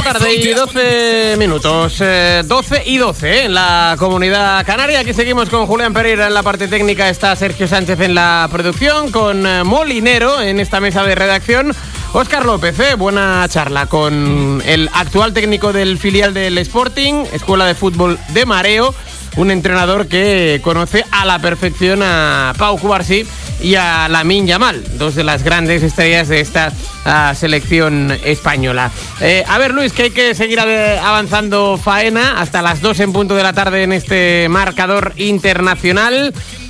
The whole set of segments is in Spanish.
tarde y 12 minutos, 12 y 12 en la Comunidad Canaria. Aquí seguimos con Julián Pereira en la parte técnica, está Sergio Sánchez en la producción, con Molinero en esta mesa de redacción. Óscar López, buena charla con el actual técnico del filial del Sporting, Escuela de Fútbol de Mareo, un entrenador que conoce a la perfección a Pau Cubarsí y a Lamine Yamal, dos de las grandes estrellas de esta selección española. A ver, Luis, que hay que seguir avanzando faena hasta las 2 en punto de la tarde en este marcador internacional.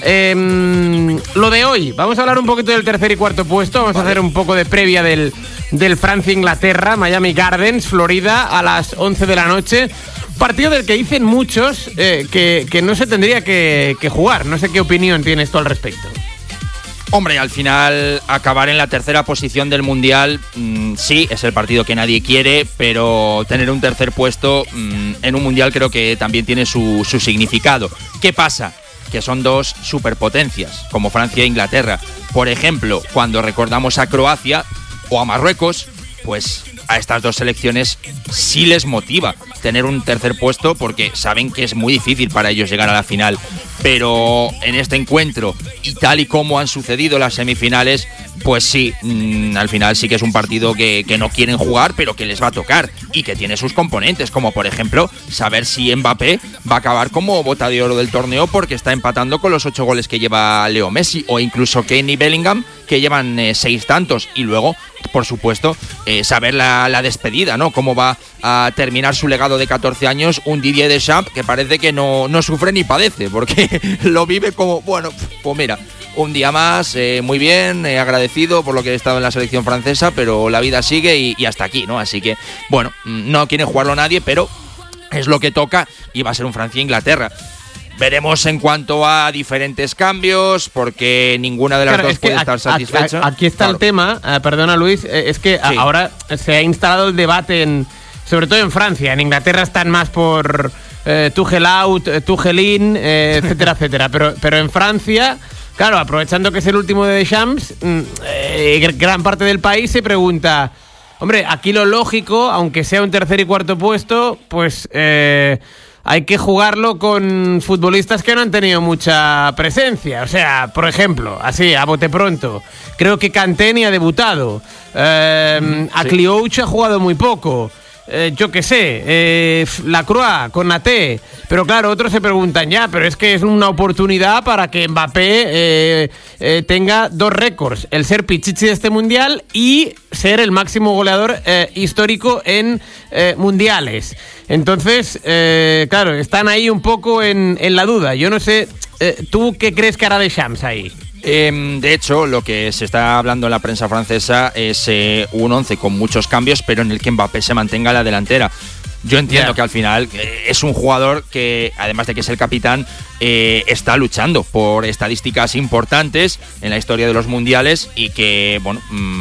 Lo de hoy, vamos a hablar un poquito del tercer y cuarto puesto. Vamos a hacer un poco de previa del Francia-Inglaterra, Miami Gardens, Florida, a las 11 de la noche. Partido del que dicen muchos que no se tendría que jugar. No sé qué opinión tienes tú al respecto. Hombre, al final acabar en la tercera posición del Mundial, sí, es el partido que nadie quiere, pero tener un tercer puesto en un Mundial creo que también tiene su significado. ¿Qué pasa? Que son dos superpotencias, como Francia e Inglaterra. Por ejemplo, cuando recordamos a Croacia o a Marruecos, pues a estas dos selecciones sí les motiva tener un tercer puesto porque saben que es muy difícil para ellos llegar a la final. Pero en este encuentro, y tal y como han sucedido las semifinales, pues sí, al final sí que es un partido que no quieren jugar, pero que les va a tocar y que tiene sus componentes, como por ejemplo saber si Mbappé va a acabar como bota de oro del torneo porque está empatando con los 8 goles que lleva Leo Messi, o incluso Kane y Bellingham, que llevan 6 tantos, y luego, por supuesto, saber la despedida, ¿no? Cómo va a terminar su legado de 14 años un Didier Deschamps que parece que no sufre ni padece, porque lo vive como, bueno, pues mira, un día más, muy bien, agradecido por lo que he estado en la selección francesa, pero la vida sigue y hasta aquí, ¿no? Así que, bueno, no quiere jugarlo nadie, pero es lo que toca y va a ser un Francia-Inglaterra. Veremos en cuanto a diferentes cambios, porque ninguna de las dos puede estar satisfecha. Aquí está el tema, perdona Luis, es que sí, ahora se ha instalado el debate, sobre todo en Francia. En Inglaterra están más por Tuchel out, Tuchel in, etcétera, etcétera. Pero en Francia, claro, aprovechando que es el último de Deschamps, gran parte del país se pregunta, hombre, aquí lo lógico, aunque sea un tercer y cuarto puesto, pues hay que jugarlo con futbolistas que no han tenido mucha presencia. O sea, por ejemplo, así, a bote pronto, creo que Kanté ni ha debutado. Akliouch ha jugado muy poco. Yo qué sé, Lacroix con Naté. Pero claro, otros se preguntan ya, pero es que es una oportunidad para que Mbappé tenga 2 récords: el ser pichichi de este mundial y ser el máximo goleador histórico en mundiales. Entonces, claro, están ahí un poco en la duda. Yo no sé, ¿tú qué crees que hará Deschamps ahí? De hecho, lo que se está hablando en la prensa francesa es un 11 con muchos cambios, pero en el que Mbappé se mantenga en la delantera. Yo entiendo que al final es un jugador que, además de que es el capitán, está luchando por estadísticas importantes en la historia de los mundiales y que, bueno,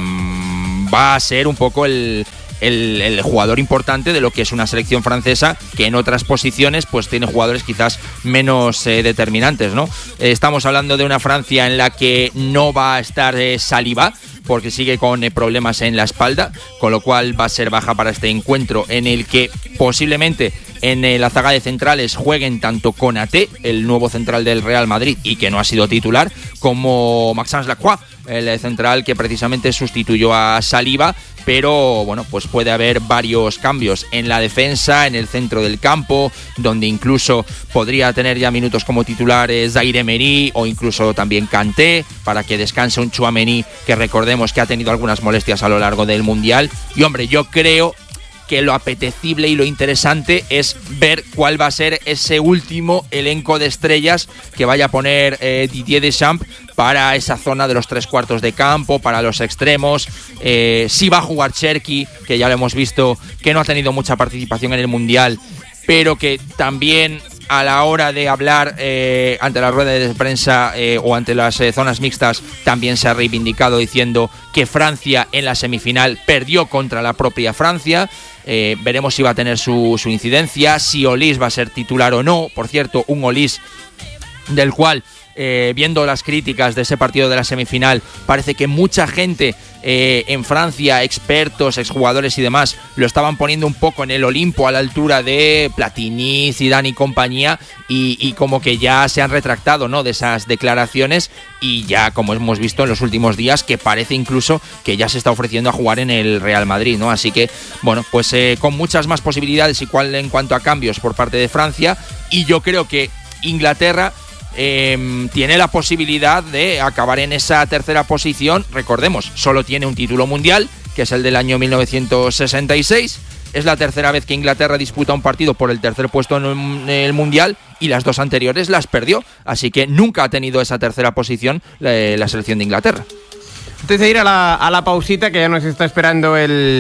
va a ser un poco el jugador importante de lo que es una selección francesa, que en otras posiciones pues tiene jugadores quizás menos determinantes, ¿no? Estamos hablando de una Francia en la que no va a estar Saliba, porque sigue con problemas en la espalda, con lo cual va a ser baja para este encuentro, en el que posiblemente en la zaga de centrales jueguen tanto Konaté, el nuevo central del Real Madrid y que no ha sido titular, como Maxence Lacroix, el central que precisamente sustituyó a Saliba. Pero bueno, pues puede haber varios cambios en la defensa, en el centro del campo, donde incluso podría tener ya minutos como titular Zaïre Emery o incluso también Kanté, para que descanse un Tchouaméni que recordemos que ha tenido algunas molestias a lo largo del Mundial. Y hombre, yo creo que lo apetecible y lo interesante es ver cuál va a ser ese último elenco de estrellas que vaya a poner Didier Deschamps para esa zona de los 3/4 de campo, para los extremos. Sí va a jugar Cherki, que ya lo hemos visto que no ha tenido mucha participación en el Mundial, pero que también a la hora de hablar ante la rueda de prensa o ante las zonas mixtas también se ha reivindicado diciendo que Francia en la semifinal perdió contra la propia Francia. Veremos si va a tener su incidencia, si Olise va a ser titular o no. Por cierto, un Olise del cual viendo las críticas de ese partido de la semifinal, parece que mucha gente en Francia, expertos, exjugadores y demás, lo estaban poniendo un poco en el Olimpo a la altura de Platini, Zidane y compañía, y como que ya se han retractado, ¿no?, de esas declaraciones, y ya, como hemos visto en los últimos días, que parece incluso que ya se está ofreciendo a jugar en el Real Madrid, ¿no? Así que, bueno, pues con muchas más posibilidades igual en cuanto a cambios por parte de Francia, y yo creo que Inglaterra tiene la posibilidad de acabar en esa tercera posición. Recordemos, solo tiene un título mundial, que es el del año 1966. Es la tercera vez que Inglaterra disputa un partido por el tercer puesto en el mundial, y las dos anteriores las perdió. Así que nunca ha tenido esa tercera posición la selección de Inglaterra. Antes de ir a la pausita, que ya nos está esperando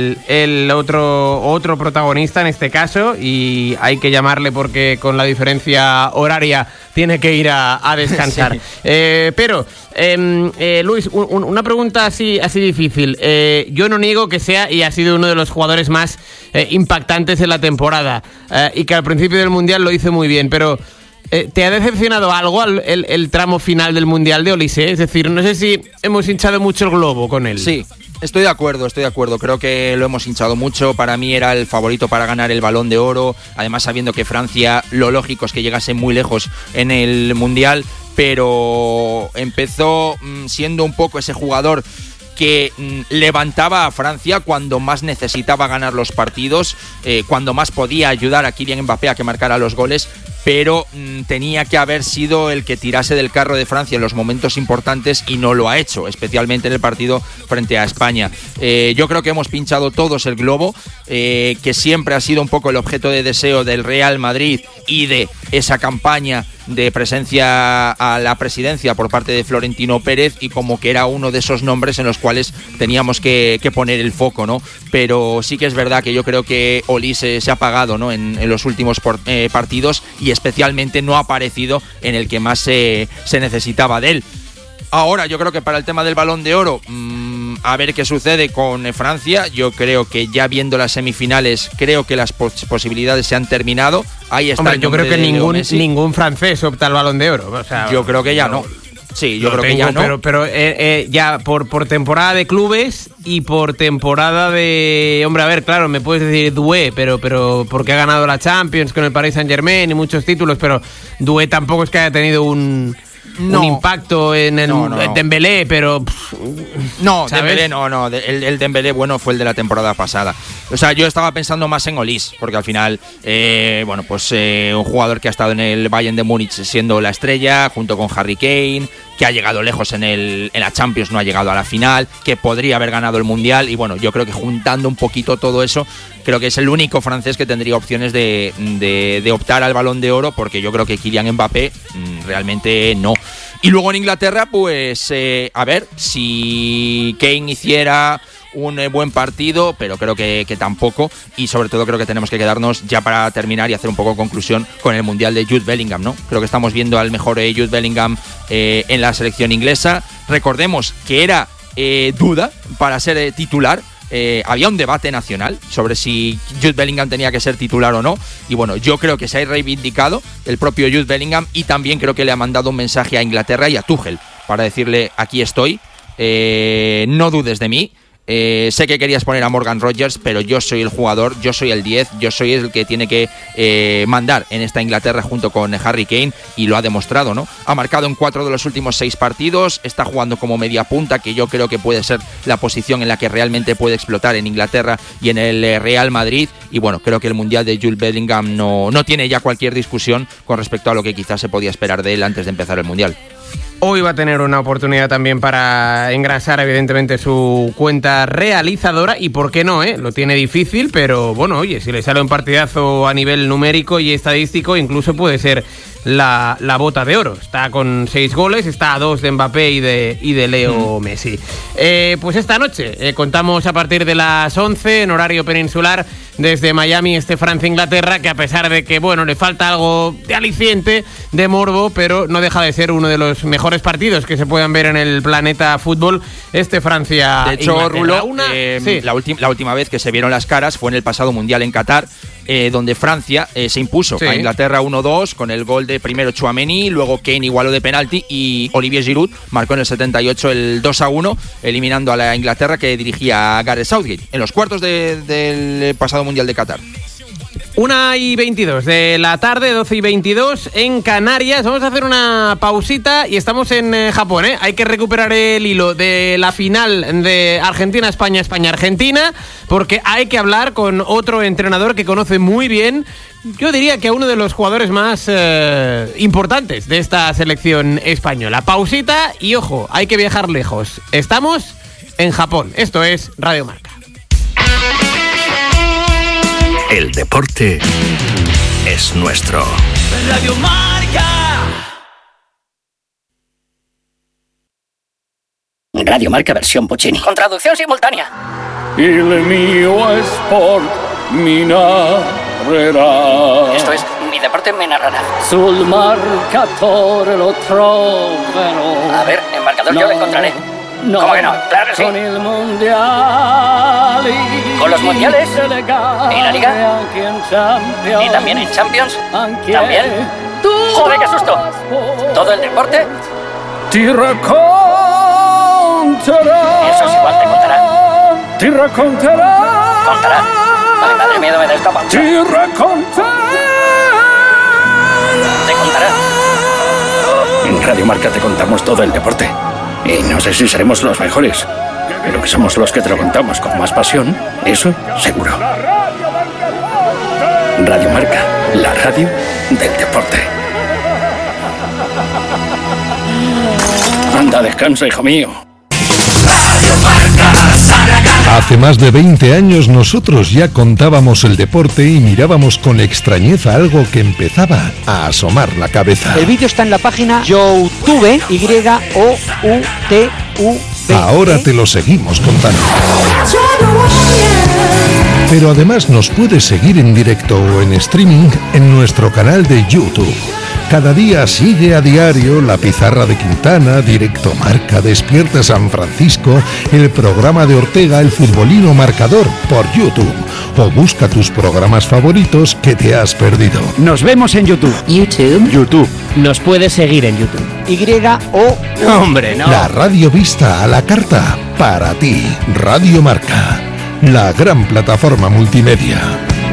el otro protagonista en este caso, y hay que llamarle porque con la diferencia horaria tiene que ir a descansar. Sí. Pero, Luis, una pregunta así difícil. Yo no niego que sea y ha sido uno de los jugadores más impactantes en la temporada, y que al principio del Mundial lo hizo muy bien, pero ¿te ha decepcionado algo el tramo final del Mundial de Olise? Es decir, no sé si hemos hinchado mucho el globo con él. Sí, estoy de acuerdo. Creo que lo hemos hinchado mucho. Para mí era el favorito para ganar el Balón de Oro. Además, sabiendo que Francia, lo lógico es que llegase muy lejos en el Mundial, pero empezó siendo un poco ese jugador que levantaba a Francia cuando más necesitaba ganar los partidos, cuando más podía ayudar a Kylian Mbappé a que marcara los goles, pero tenía que haber sido el que tirase del carro de Francia en los momentos importantes, y no lo ha hecho, especialmente en el partido frente a España. Yo creo que hemos pinchado todos el globo, que siempre ha sido un poco el objeto de deseo del Real Madrid y de esa campaña de presencia a la presidencia por parte de Florentino Pérez, y como que era uno de esos nombres en los cuales teníamos que poner el foco, ¿no? Pero sí que es verdad que yo creo que Olise se ha apagado, ¿no?, en los últimos partidos, y especialmente no ha aparecido en el que más se necesitaba de él. Ahora yo creo que para el tema del Balón de Oro, a ver qué sucede con Francia. Yo creo que ya viendo las semifinales, creo que las posibilidades se han terminado. Ahí está. Hombre, yo creo que ningún francés opta al Balón de Oro. O sea, yo creo que ya no. Sí, yo creo que ya no. Pero ya por temporada de clubes y por temporada de... Hombre, a ver, claro, me puedes decir Doué, pero porque ha ganado la Champions con el Paris Saint-Germain y muchos títulos, pero Doué tampoco es que haya tenido un impacto en el Dembélé, pero... No, Dembélé no. El Dembélé bueno fue el de la temporada pasada. O sea, yo estaba pensando más en Olise, porque al final, un jugador que ha estado en el Bayern de Múnich siendo la estrella, junto con Harry Kane, que ha llegado lejos en la Champions, no ha llegado a la final, que podría haber ganado el Mundial, y bueno, yo creo que juntando un poquito todo eso, creo que es el único francés que tendría opciones de optar al Balón de Oro, porque yo creo que Kylian Mbappé realmente no. Y luego en Inglaterra, pues a ver si Kane hiciera un buen partido, pero creo que tampoco, y sobre todo creo que tenemos que quedarnos ya para terminar y hacer un poco conclusión con el Mundial de Jude Bellingham, ¿no? Creo que estamos viendo al mejor Jude Bellingham en la selección inglesa. Recordemos que era duda para ser titular. Había un debate nacional sobre si Jude Bellingham tenía que ser titular o no, y bueno, yo creo que se ha reivindicado el propio Jude Bellingham, y también creo que le ha mandado un mensaje a Inglaterra y a Tuchel para decirle: aquí estoy, no dudes de mí. Sé que querías poner a Morgan Rogers, pero yo soy el jugador, yo soy el 10, yo soy el que tiene que mandar en esta Inglaterra junto con Harry Kane, y lo ha demostrado, ¿no? Ha marcado en 4 de los últimos 6 partidos, está jugando como media punta, que yo creo que puede ser la posición en la que realmente puede explotar en Inglaterra y en el Real Madrid, y bueno, creo que el Mundial de Jude Bellingham no tiene ya cualquier discusión con respecto a lo que quizás se podía esperar de él antes de empezar el Mundial. Hoy va a tener una oportunidad también para engrasar, evidentemente, su cuenta realizadora, y por qué no, lo tiene difícil, pero bueno, oye, si le sale un partidazo a nivel numérico y estadístico, incluso puede ser la bota de oro. Está con 6 goles, está a 2 de Mbappé y de Leo Messi. Pues esta noche contamos a partir de las 11 en horario peninsular desde Miami Francia-Inglaterra, que a pesar de que bueno, le falta algo de aliciente, de morbo, pero no deja de ser uno de los mejores partidos que se puedan ver en el planeta fútbol, Francia. De hecho, Rulo, sí, la última vez que se vieron las caras fue en el pasado Mundial en Qatar, donde Francia se impuso a Inglaterra 1-2 con el gol de primero Tchouaméni, luego Kane igualó de penalti y Olivier Giroud marcó en el 78 el 2-1, eliminando a la Inglaterra que dirigía Gareth Southgate en los cuartos del pasado Mundial de Qatar. 1:22 de la tarde, 12:22 en Canarias. Vamos a hacer una pausita y estamos en Japón, ¿eh? Hay que recuperar el hilo de la final de Argentina-España, España-Argentina, porque hay que hablar con otro entrenador que conoce muy bien, yo diría que a uno de los jugadores más importantes de esta selección española. Pausita y ojo, hay que viajar lejos. Estamos en Japón. Esto es Radio Marca. El deporte es nuestro. Radio Marca. Radio Marca versión Puccini. Con traducción simultánea. Il mio sport mi narrerà. Esto es, mi deporte me narrará. Sul marcatore lo troverò. A ver, el marcador yo lo encontraré. No, ¿Cómo que no? Claro que sí. Con el mundial. Con los mundiales. En la liga. Y también en Champions. También. ¡Joder, qué susto! Todo el deporte. Ti racconterà. Eso es igual, te contará. Ti racconterà. Contará. Ay, madre mía, me da esta panza. Ti racconterà. Te contará. En Radio Marca te contamos todo el deporte. Y no sé si seremos los mejores, pero que somos los que te lo contamos con más pasión, eso seguro. Radio Marca, la radio del deporte. Anda, descansa, hijo mío. Hace más de 20 años nosotros ya contábamos el deporte y mirábamos con extrañeza algo que empezaba a asomar la cabeza. El vídeo está en la página YouTube, YOUTUV. Ahora te lo seguimos contando. Pero además nos puedes seguir en directo o en streaming en nuestro canal de YouTube. Cada día sigue a diario La Pizarra de Quintana, Directo Marca, Despierta San Francisco, el programa de Ortega, El Futbolino Marcador por YouTube. O busca tus programas favoritos que te has perdido. Nos vemos en YouTube. YouTube. Nos puedes seguir en YouTube. Hombre, no. La radio vista a la carta para ti. Radio Marca, la gran plataforma multimedia.